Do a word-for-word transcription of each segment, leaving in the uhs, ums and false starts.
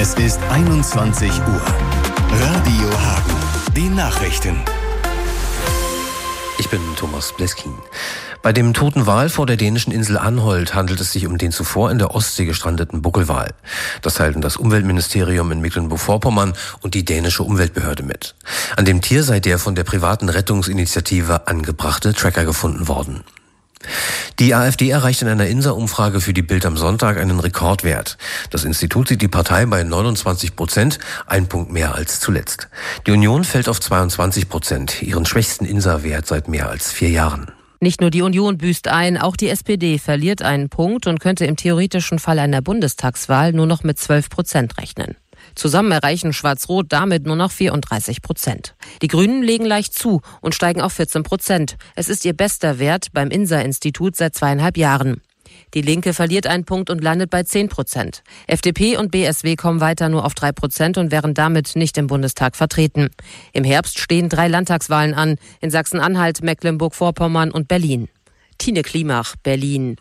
Es ist einundzwanzig Uhr. Radio Hagen. Die Nachrichten. Ich bin Thomas Bleskin. Bei dem toten Wal vor der dänischen Insel Anholt handelt es sich um den zuvor in der Ostsee gestrandeten Buckelwal. Das teilten das Umweltministerium in Mecklenburg-Vorpommern und die dänische Umweltbehörde mit. An dem Tier sei der von der privaten Rettungsinitiative angebrachte Tracker gefunden worden. Die AfD erreicht in einer Insa-Umfrage für die Bild am Sonntag einen Rekordwert. Das Institut sieht die Partei bei neunundzwanzig Prozent, ein Punkt mehr als zuletzt. Die Union fällt auf zweiundzwanzig Prozent, ihren schwächsten Insa-Wert seit mehr als vier Jahren. Nicht nur die Union büßt ein, auch die S P D verliert einen Punkt und könnte im theoretischen Fall einer Bundestagswahl nur noch mit zwölf Prozent rechnen. Zusammen erreichen Schwarz-Rot damit nur noch vierunddreißig Prozent. Die Grünen legen leicht zu und steigen auf vierzehn Prozent. Es ist ihr bester Wert beim Insa-Institut seit zweieinhalb Jahren. Die Linke verliert einen Punkt und landet bei zehn Prozent. F D P und B S W kommen weiter nur auf drei Prozent und wären damit nicht im Bundestag vertreten. Im Herbst stehen drei Landtagswahlen an, in Sachsen-Anhalt, Mecklenburg-Vorpommern und Berlin. Tine Klimach, Berlin.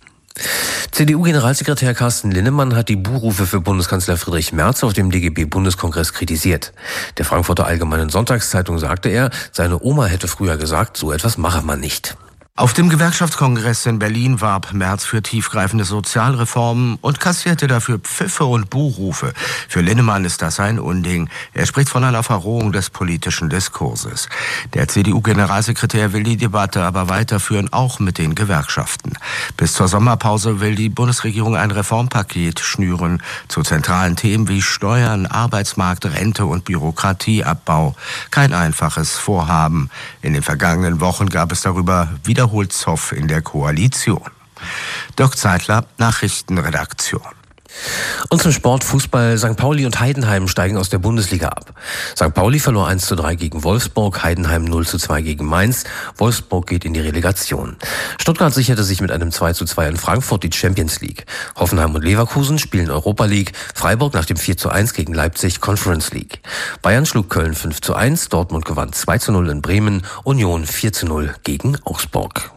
C D U-Generalsekretär Carsten Linnemann hat die Buhrufe für Bundeskanzler Friedrich Merz auf dem D G B-Bundeskongress kritisiert. Der Frankfurter Allgemeinen Sonntagszeitung sagte er, seine Oma hätte früher gesagt, so etwas mache man nicht. Auf dem Gewerkschaftskongress in Berlin warb Merz für tiefgreifende Sozialreformen und kassierte dafür Pfiffe und Buhrufe. Für Linnemann ist das ein Unding. Er spricht von einer Verrohung des politischen Diskurses. Der C D U-Generalsekretär will die Debatte aber weiterführen, auch mit den Gewerkschaften. Bis zur Sommerpause will die Bundesregierung ein Reformpaket schnüren zu zentralen Themen wie Steuern, Arbeitsmarkt, Rente und Bürokratieabbau. Kein einfaches Vorhaben. In den vergangenen Wochen gab es darüber wieder holt Zoff in der Koalition. Dirk Zeitler, Nachrichtenredaktion. Und zum Sport Fußball. Sankt Pauli und Heidenheim steigen aus der Bundesliga ab. Sankt Pauli verlor eins zu drei gegen Wolfsburg, Heidenheim null zu zwei gegen Mainz. Wolfsburg geht in die Relegation. Stuttgart sicherte sich mit einem zwei zu zwei in Frankfurt die Champions League. Hoffenheim und Leverkusen spielen Europa League. Freiburg nach dem vier zu eins gegen Leipzig Conference League. Bayern schlug Köln fünf zu eins, Dortmund gewann zwei zu null in Bremen, Union vier zu null gegen Augsburg.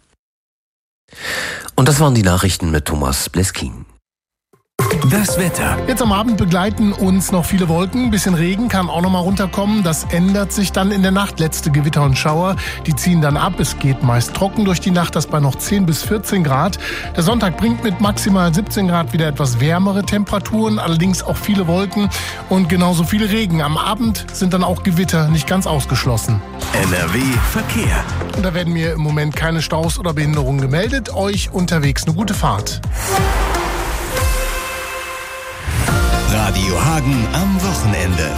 Und das waren die Nachrichten mit Thomas Bleskin. Das Wetter. Jetzt am Abend begleiten uns noch viele Wolken. Ein bisschen Regen kann auch noch mal runterkommen. Das ändert sich dann in der Nacht. Letzte Gewitter und Schauer, die ziehen dann ab. Es geht meist trocken durch die Nacht, das bei noch zehn bis vierzehn Grad. Der Sonntag bringt mit maximal siebzehn Grad wieder etwas wärmere Temperaturen, allerdings auch viele Wolken und genauso viel Regen. Am Abend sind dann auch Gewitter nicht ganz ausgeschlossen. N R W Verkehr. Und da werden mir im Moment keine Staus oder Behinderungen gemeldet. Euch unterwegs eine gute Fahrt. Radio Hagen am Wochenende.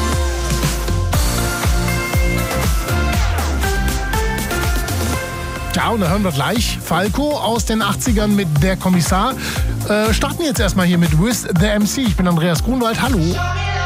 Ja, und da hören wir gleich Falco aus den achtzigern mit Der Kommissar. Äh, starten jetzt erstmal hier mit With the M C. Ich bin Andreas Grunwald. Hallo.